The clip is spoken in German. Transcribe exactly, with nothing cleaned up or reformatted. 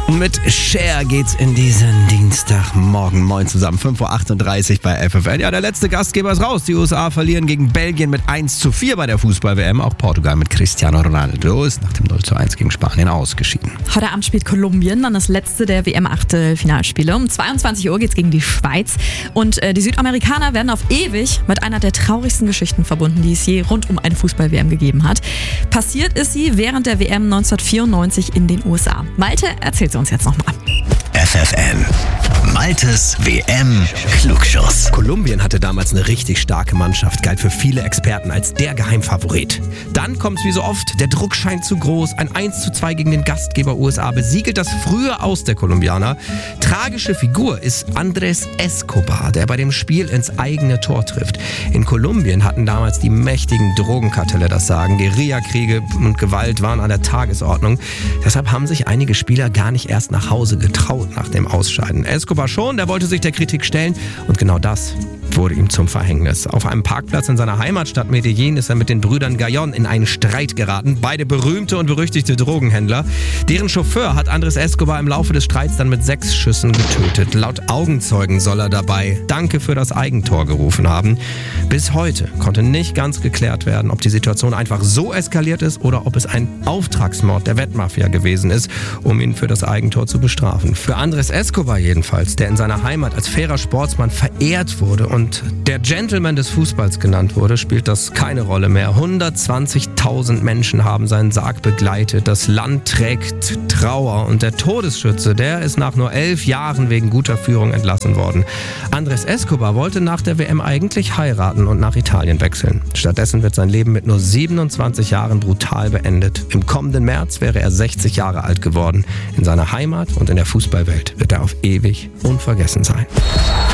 Mit Cher geht's in diesen Dienstagmorgen. Moin zusammen, fünf Uhr achtunddreißig bei F F N. Ja, der letzte Gastgeber ist raus. Die U S A verlieren gegen Belgien mit eins zu vier bei der Fußball-W M. Auch Portugal mit Cristiano Ronaldo ist nach dem null zu eins gegen Spanien ausgeschieden. Heute Abend spielt Kolumbien dann das letzte der W M-Achtelfinalspiele. Um zweiundzwanzig Uhr geht's gegen die Schweiz. Und äh, die Südamerikaner werden auf ewig mit einer der traurigsten Geschichten verbunden, die es je rund um eine Fußball-W M gegeben hat. Passiert ist sie während der W M neunzehnhundertvierundneunzig in den U S A. Malte erzählt sie uns jetzt nochmal. F F N. Maltes W M-Klugschuss. Kolumbien hatte damals eine richtig starke Mannschaft, galt für viele Experten als der Geheimfavorit. Dann kommt's wie so oft, der Druck scheint zu groß, ein eins zu zwei gegen den Gastgeber U S A besiegelt das frühe Aus der Kolumbianer. Tragische Figur ist Andrés Escobar, der bei dem Spiel ins eigene Tor trifft. In Kolumbien hatten damals die mächtigen Drogenkartelle das Sagen. Guerillakriege und Gewalt waren an der Tagesordnung. Deshalb haben sich einige Spieler gar nicht erst nach Hause getraut nach dem Ausscheiden. Escobar schon, der wollte sich der Kritik stellen und genau das wurde ihm zum Verhängnis. Auf einem Parkplatz in seiner Heimatstadt Medellin ist er mit den Brüdern Gallón in einen Streit geraten. Beide berühmte und berüchtigte Drogenhändler. Deren Chauffeur hat Andrés Escobar im Laufe des Streits dann mit sechs Schüssen getötet. Laut Augenzeugen soll er dabei Danke für das Eigentor gerufen haben. Bis heute konnte nicht ganz geklärt werden, ob die Situation einfach so eskaliert ist oder ob es ein Auftragsmord der Wettmafia gewesen ist, um ihn für das Eigentor zu bestrafen. Für Andrés Escobar jedenfalls, der in seiner Heimat als fairer Sportsmann verehrt wurde und der Gentleman des Fußballs genannt wurde, spielt das keine Rolle mehr. hundertzwanzigtausend Menschen haben seinen Sarg begleitet. Das Land trägt Trauer und der Todesschütze, der ist nach nur elf Jahren wegen guter Führung entlassen worden. Andrés Escobar wollte nach der W M eigentlich heiraten und nach Italien wechseln. Stattdessen wird sein Leben mit nur siebenundzwanzig Jahren brutal beendet. Im kommenden März wäre er sechzig Jahre alt geworden. In seiner Heimat und in der Fußballwelt wird er auf ewig unvergessen sein.